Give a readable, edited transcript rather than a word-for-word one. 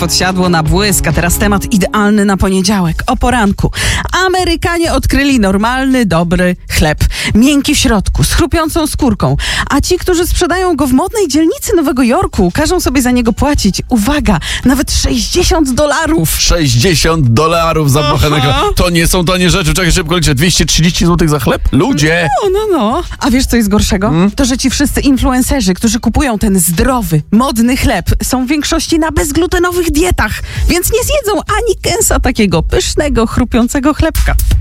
podsiadło na błysk, a teraz temat idealny na poniedziałek, o poranku. Amerykanie odkryli normalny, dobry chleb. Miękki w środku, z chrupiącą skórką. A ci, którzy sprzedają go w modnej dzielnicy Nowego Jorku, każą sobie za niego płacić, uwaga, nawet $60. $60 za bochenek. To nie są tanie rzeczy. Czekaj, szybko liczę. 230 zł za chleb? Ludzie! No. A wiesz, co jest gorszego? To, że ci wszyscy influencerzy, którzy kupują ten zdrowy, modny chleb, są w większości na bezglutenowych dietach, więc nie zjedzą ani kęsa takiego pysznego, chrupiącego chlebka.